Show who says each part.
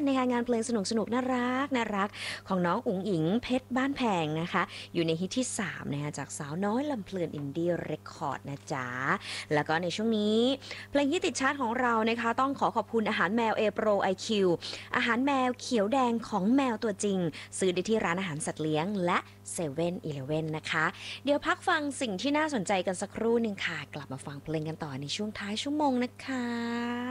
Speaker 1: นะคะงานเพลงสนุกๆน่ารักของน้องอุ๋งอิงเพชรบ้านแพงนะคะอยู่ในฮิตที่3นะคะจากสาวน้อยลำเพลินอินดี้เรคคอร์ดนะจ๊ะแล้วก็ในช่วงนี้เพลงที่ติดชาร์ตของเรานะคะต้องขอบคุณอาหารแมว A Pro IQ อาหารแมวเขียวแดงของแมวตัวจริงซื้อได้ที่ร้านอาหารสัตว์เลี้ยงและ7-Eleven นะคะเดี๋ยวพักฟังสิ่งที่น่าสนใจกันสักครู่หนึ่งค่ะกลับมาฟังเพลงกันต่อในช่วงท้ายชั่วโมงนะคะ